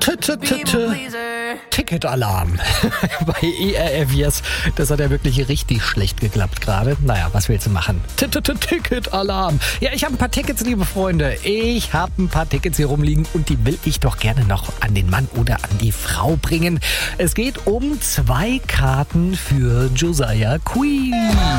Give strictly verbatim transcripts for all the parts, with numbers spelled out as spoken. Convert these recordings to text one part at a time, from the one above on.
Ticketalarm bei E R F Yes. Das hat ja wirklich richtig schlecht geklappt gerade. Naja, was willst du machen? Ticketalarm. Ja, ich habe ein paar Tickets, liebe Freunde. Ich habe ein paar Tickets hier rumliegen und die will ich doch gerne noch an den Mann oder an die Frau bringen. Es geht um zwei Karten für Josiah Queen.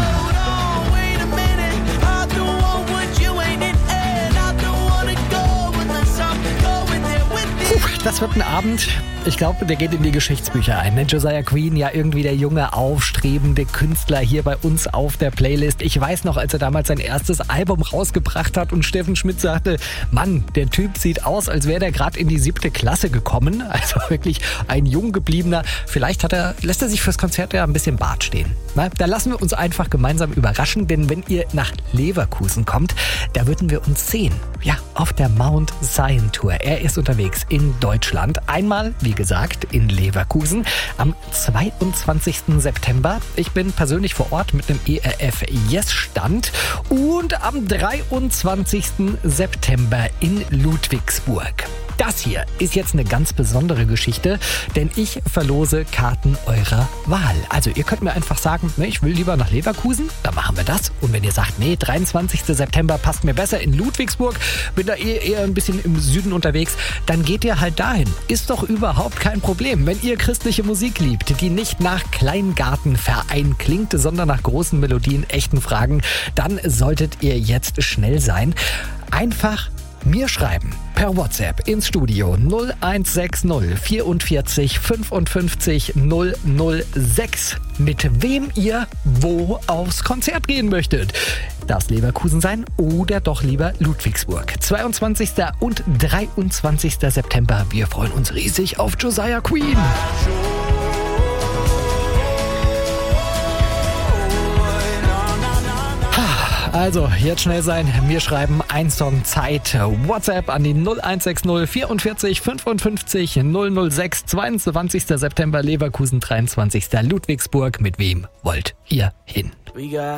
Das wird ein Abend, ich glaube, der geht in die Geschichtsbücher ein. Ne? Josiah Queen, ja irgendwie der junge, aufstrebende Künstler hier bei uns auf der Playlist. Ich weiß noch, als er damals sein erstes Album rausgebracht hat und Steffen Schmidt sagte, Mann, der Typ sieht aus, als wäre der gerade in die siebte Klasse gekommen. Also wirklich ein jung gebliebener. Vielleicht hat er, lässt er sich fürs Konzert ja ein bisschen Bart stehen. Na, da lassen wir uns einfach gemeinsam überraschen, denn wenn ihr nach Leverkusen kommt, da würden wir uns sehen. Ja, auf der Mount Zion Tour. Er ist unterwegs in Deutschland. Einmal, wie gesagt, in Leverkusen am zweiundzwanzigsten September. Ich bin persönlich vor Ort mit einem E R F Yes Stand und am dreiundzwanzigsten September in Ludwigsburg. Das hier ist jetzt eine ganz besondere Geschichte, denn ich verlose Karten eurer Wahl. Also ihr könnt mir einfach sagen, ne, ich will lieber nach Leverkusen, dann machen wir das. Und wenn ihr sagt, nee, dreiundzwanzigsten September passt mir besser in Ludwigsburg, bin da eher, eher ein bisschen im Süden unterwegs, dann geht ihr halt dahin. Ist doch überhaupt kein Problem. Wenn ihr christliche Musik liebt, die nicht nach Kleingartenverein klingt, sondern nach großen Melodien, echten Fragen, dann solltet ihr jetzt schnell sein. Einfach mir schreiben per WhatsApp ins Studio null eins sechs null vierundvierzig fünfundfünfzig null null sechs, mit wem ihr wo aufs Konzert gehen möchtet. Darf es Leverkusen sein oder doch lieber Ludwigsburg? zweiundzwanzigsten und dreiundzwanzigsten September. Wir freuen uns riesig auf Josiah Queen. Also, jetzt schnell sein, mir schreiben, ein Song Zeit, WhatsApp an die null eins sechs null vierundvierzig fünfundfünfzig null null sechs, zweiundzwanzigsten September Leverkusen, dreiundzwanzigsten Ludwigsburg. Mit wem wollt ihr hin?